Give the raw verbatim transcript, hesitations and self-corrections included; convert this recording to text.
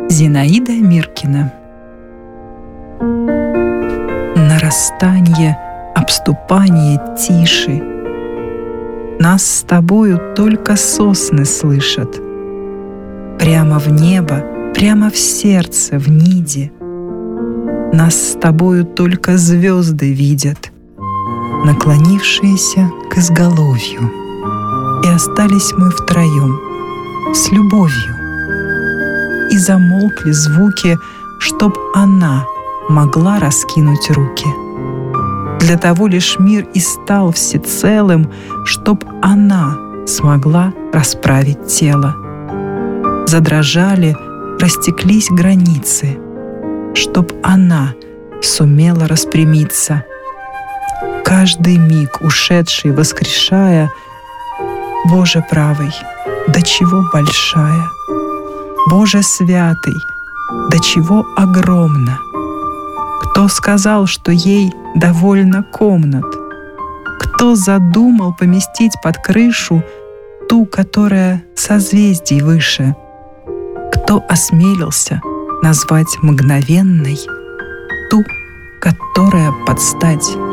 Зинаида Миркина. Нарастанье, обступание тиши. Нас с тобою только сосны слышат. Прямо в небо, прямо в сердце, в ниде. Нас с тобою только звезды видят, наклонившиеся к изголовью. И остались мы втроем, с любовью. И замолкли звуки, чтоб она могла раскинуть руки. Для того лишь мир и стал всецелым, чтоб она смогла расправить тело. Задрожали, растеклись границы, чтоб она сумела распрямиться. Каждый миг, ушедший, воскрешая, Боже правый, до чего большая! Боже святый, до чего огромна! Кто сказал, что ей довольно комнат? Кто задумал поместить под крышу ту, которая созвездий выше? Кто осмелился назвать мгновенной ту, которая под стать